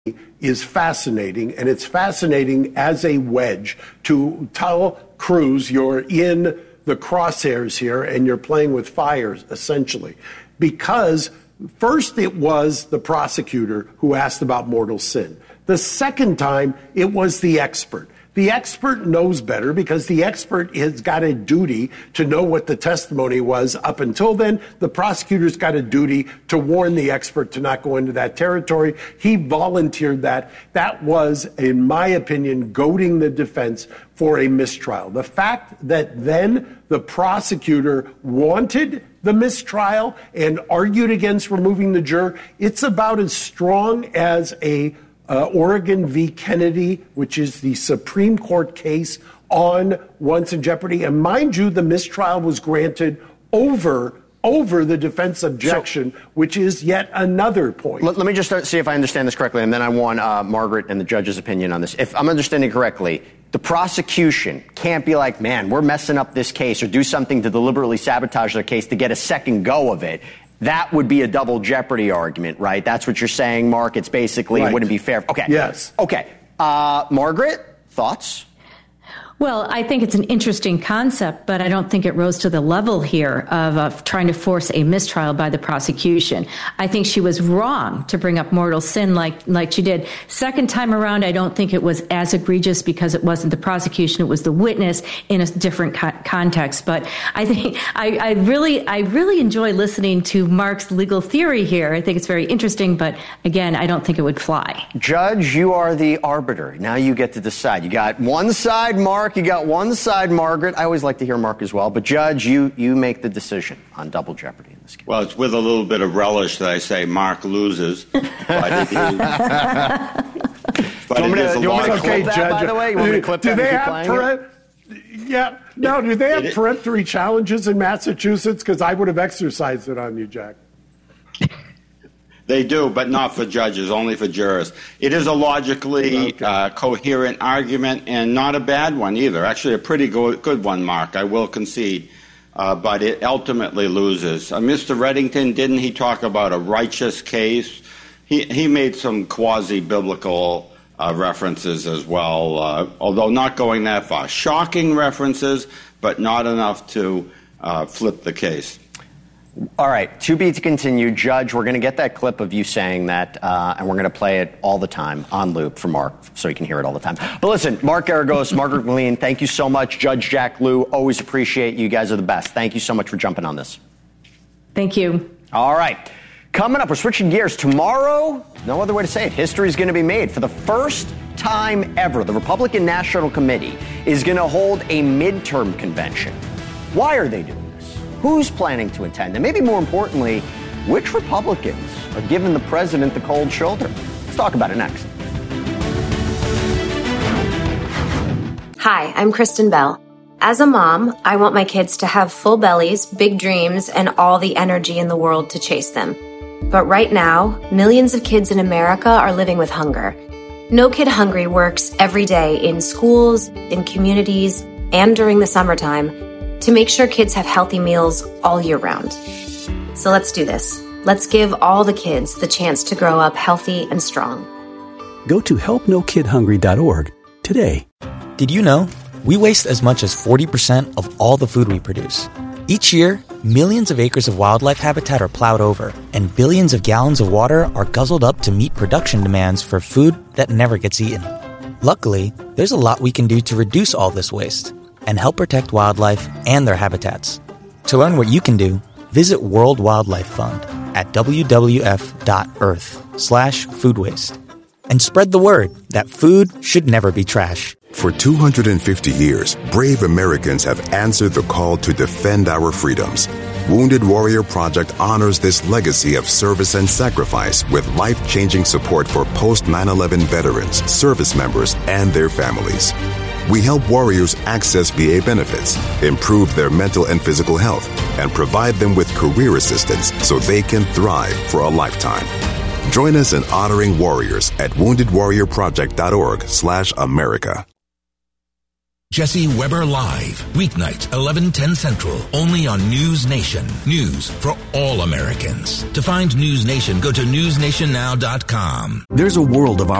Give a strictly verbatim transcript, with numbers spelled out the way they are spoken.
is fascinating, and it's fascinating as a wedge to tell Cruz you're in the crosshairs here and you're playing with fire, essentially. Because first it was the prosecutor who asked about mortal sin. The second time, it was the expert. The expert knows better because the expert has got a duty to know what the testimony was. Up until then, the prosecutor's got a duty to warn the expert to not go into that territory. He volunteered that. That was, in my opinion, goading the defense for a mistrial. The fact that then the prosecutor wanted the mistrial and argued against removing the juror, it's about as strong as a Uh, Oregon v. Kennedy, which is the Supreme Court case on Once in Jeopardy. And mind you, the mistrial was granted over over the defense objection, so, which is yet another point. Let, let me just start, see if I understand this correctly, and then I want uh, Margaret and the judge's opinion on this. If I'm understanding correctly, the prosecution can't be like, man, we're messing up this case, or do something to deliberately sabotage their case to get a second go of it. That would be a double jeopardy argument, right? That's what you're saying, Mark. It's basically, right. It wouldn't be fair. Okay. Yes. Okay. Uh, Margaret, thoughts? Well, I think it's an interesting concept, but I don't think it rose to the level here of, of trying to force a mistrial by the prosecution. I think she was wrong to bring up mortal sin like like she did. Second time around, I don't think it was as egregious because it wasn't the prosecution; it was the witness in a different co- context. But I think I, I really I really enjoy listening to Mark's legal theory here. I think it's very interesting, but again, I don't think it would fly. Judge, you are the arbiter. Now you get to decide. You got one side, Mark. You got one side, Margaret. I always like to hear Mark as well. But, Judge, you, you make the decision on double jeopardy in this case. Well, it's with a little bit of relish that I say Mark loses. But it is, but do you want me to, do you want me to clip okay, that, Judge, by the way? You want me to clip do that they and keep have playing per- Yeah. No, do they have it, peremptory challenges in Massachusetts? Because I would have exercised it on you, Jack. They do, but not for judges, only for jurors. It is a logically okay. uh, coherent argument and not a bad one either. Actually, a pretty go- good one, Mark, I will concede. Uh, but it ultimately loses. Uh, Mister Reddington, didn't he talk about a righteous case? He, he made some quasi-biblical uh, references as well, uh, although not going that far. Shocking references, but not enough to uh, flip the case. All right, to be to continue. Judge, we're going to get that clip of you saying that, uh, and we're going to play it all the time on loop for Mark, so you can hear it all the time. But listen, Mark Geragos, Margaret McLean, thank you so much. Judge Jack Lew, always appreciate you. You guys are the best. Thank you so much for jumping on this. Thank you. All right, coming up, we're switching gears. Tomorrow, no other way to say it, history is going to be made. For the first time ever, the Republican National Committee is going to hold a midterm convention. Why are they doing it? Who's planning to attend? And maybe more importantly, which Republicans are giving the president the cold shoulder? Let's talk about it next. Hi, I'm Kristen Bell. As a mom, I want my kids to have full bellies, big dreams, and all the energy in the world to chase them. But right now, millions of kids in America are living with hunger. No Kid Hungry works every day in schools, in communities, and during the summertime to make sure kids have healthy meals all year round. So let's do this. Let's give all the kids the chance to grow up healthy and strong. Go to help no kid hungry dot org today. Did you know we waste as much as forty percent of all the food we produce? Each year, millions of acres of wildlife habitat are plowed over, and billions of gallons of water are guzzled up to meet production demands for food that never gets eaten. Luckily, there's a lot we can do to reduce all this waste and help protect wildlife and their habitats. To learn what you can do, visit World Wildlife Fund at w w f dot earth slash food waste. And spread the word that food should never be trash. For two hundred fifty years, brave Americans have answered the call to defend our freedoms. Wounded Warrior Project honors this legacy of service and sacrifice with life-changing support for post nine eleven veterans, service members, and their families. We help warriors access V A benefits, improve their mental and physical health, and provide them with career assistance so they can thrive for a lifetime. Join us in honoring warriors at wounded warrior project dot org slash America. Jesse Weber Live, weeknights, eleven ten Central, only on News Nation. News for all Americans. To find News Nation, go to news nation now dot com. There's a world of